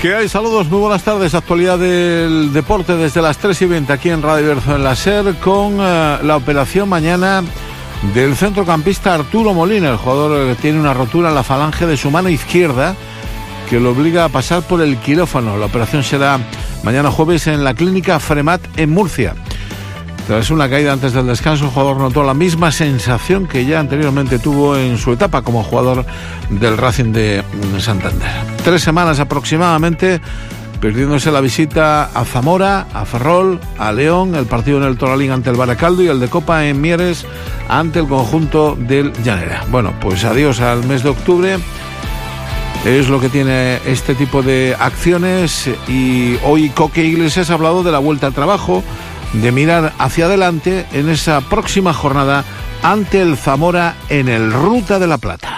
¿Qué hay? Saludos, muy buenas tardes. Actualidad del deporte desde las 3:20 aquí en Radio Iberzo en la SER, con la operación mañana del centrocampista Arturo Molina, el jugador que tiene una rotura en la falange de su mano izquierda que lo obliga a pasar por el quirófano. La operación será mañana jueves en la clínica Fremat en Murcia. Tras una caída antes del descanso, el jugador notó la misma sensación que ya anteriormente tuvo en su etapa como jugador del Racing de Santander. 3 semanas aproximadamente, perdiéndose la visita a Zamora, a Ferrol, a León, el partido en el Toralín ante el Baracaldo y el de Copa en Mieres ante el conjunto del Llanera. Bueno, pues adiós al mes de octubre. Es lo que tiene este tipo de acciones, y hoy Coque Iglesias ha hablado de la vuelta al trabajo, de mirar hacia adelante en esa próxima jornada ante el Zamora en el Ruta de la Plata.